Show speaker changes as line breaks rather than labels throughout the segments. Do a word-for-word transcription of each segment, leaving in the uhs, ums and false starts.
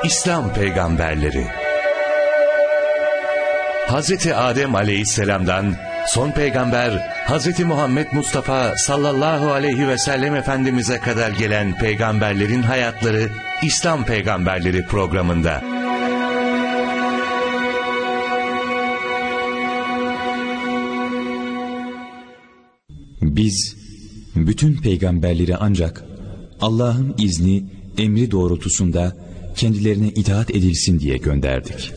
İslam peygamberleri. Hazreti Adem Aleyhisselam'dan son peygamber Hazreti Muhammed Mustafa sallallahu aleyhi ve sellem Efendimiz'e kadar gelen peygamberlerin hayatları İslam peygamberleri programında.
Biz bütün peygamberleri ancak Allah'ın izni, emri doğrultusunda kendilerine itaat edilsin diye gönderdik.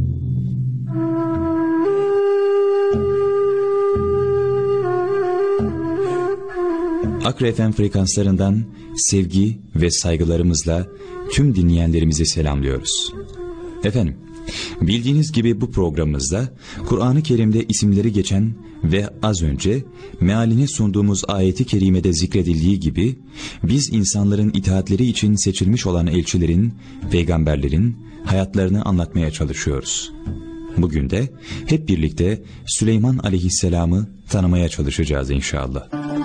Akre F M frekanslarından sevgi ve saygılarımızla tüm dinleyenlerimizi selamlıyoruz. Efendim, bildiğiniz gibi bu programımızda Kur'an-ı Kerim'de isimleri geçen ve az önce mealini sunduğumuz ayeti kerimede zikredildiği gibi biz insanların itaatleri için seçilmiş olan elçilerin, peygamberlerin hayatlarını anlatmaya çalışıyoruz. Bugün de hep birlikte Süleyman Aleyhisselam'ı tanımaya çalışacağız inşallah.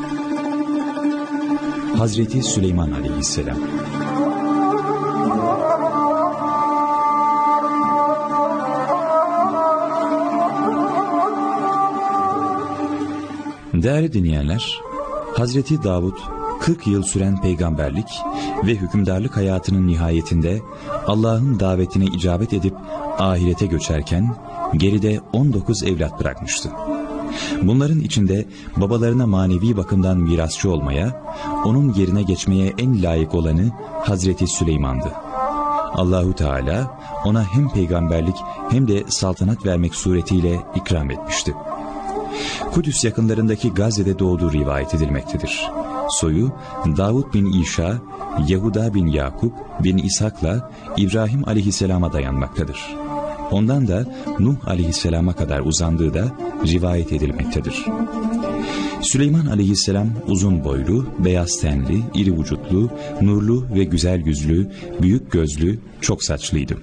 Hazreti Süleyman Aleyhisselam. Değerli dinleyenler, Hazreti Davud kırk yıl süren peygamberlik ve hükümdarlık hayatının nihayetinde Allah'ın davetine icabet edip ahirete göçerken geride on dokuz evlat bırakmıştı. Bunların içinde babalarına manevi bakımdan mirasçı olmaya, onun yerine geçmeye en layık olanı Hazreti Süleyman'dı. Allahu Teala ona hem peygamberlik hem de saltanat vermek suretiyle ikram etmişti. Kudüs yakınlarındaki Gazze'de doğduğu rivayet edilmektedir. Soyu Davud bin İşa, Yahuda bin Yakup bin İshak'la İbrahim aleyhisselama dayanmaktadır. Ondan da Nuh aleyhisselama kadar uzandığı da rivayet edilmektedir. Süleyman aleyhisselam uzun boylu, beyaz tenli, iri vücutlu, nurlu ve güzel yüzlü, büyük gözlü, çok saçlıydı.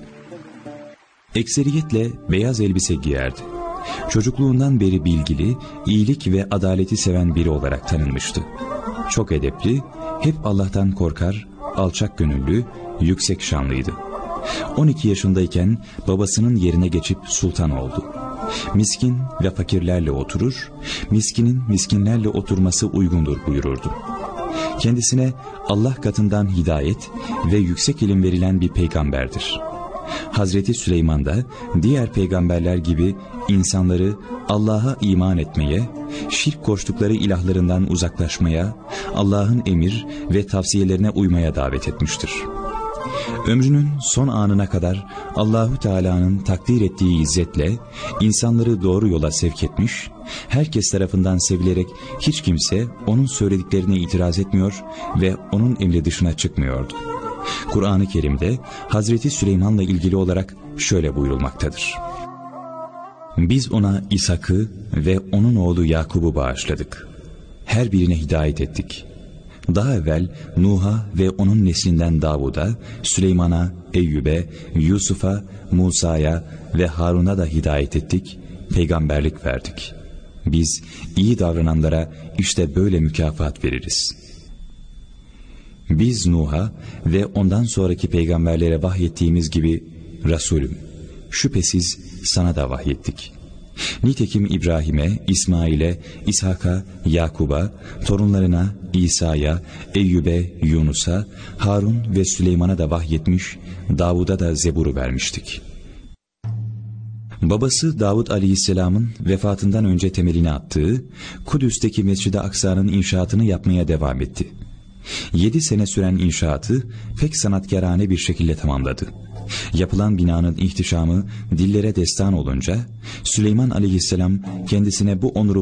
Ekseriyetle beyaz elbise giyerdi. Çocukluğundan beri bilgili, iyilik ve adaleti seven biri olarak tanınmıştı. Çok edepli, hep Allah'tan korkar, alçak gönüllü, yüksek şanlıydı. on iki yaşındayken babasının yerine geçip sultan oldu. Miskin ve fakirlerle oturur, miskinin miskinlerle oturması uygundur buyururdu. Kendisine Allah katından hidayet ve yüksek ilim verilen bir peygamberdir. Hazreti Süleyman da diğer peygamberler gibi insanları Allah'a iman etmeye, şirk koştukları ilahlarından uzaklaşmaya, Allah'ın emir ve tavsiyelerine uymaya davet etmiştir. Ömrünün son anına kadar Allahu Teala'nın takdir ettiği izzetle insanları doğru yola sevk etmiş, herkes tarafından sevilerek hiç kimse onun söylediklerine itiraz etmiyor ve onun emri dışına çıkmıyordu. Kur'an-ı Kerim'de Hazreti Süleyman'la ilgili olarak şöyle buyurulmaktadır. Biz ona İshak'ı ve onun oğlu Yakub'u bağışladık. Her birine hidayet ettik. Daha evvel Nuh'a ve onun neslinden Davud'a, Süleyman'a, Eyyub'e, Yusuf'a, Musa'ya ve Harun'a da hidayet ettik, peygamberlik verdik. Biz iyi davrananlara işte böyle mükafat veririz. Biz Nuh'a ve ondan sonraki peygamberlere vahyettiğimiz gibi Resulüm, şüphesiz sana da vahyettik. Nitekim İbrahim'e, İsmail'e, İshak'a, Yakub'a, torunlarına, İsa'ya, Eyyub'e, Yunus'a, Harun ve Süleyman'a da vahyetmiş, Davud'a da Zebur'u vermiştik. Babası Davud aleyhisselamın vefatından önce temelini attığı Kudüs'teki Mescid-i Aksa'nın inşaatını yapmaya devam etti. Yedi sene süren inşaatı pek sanatkârane bir şekilde tamamladı. Yapılan binanın ihtişamı dillere destan olunca Süleyman aleyhisselam kendisine bu onuru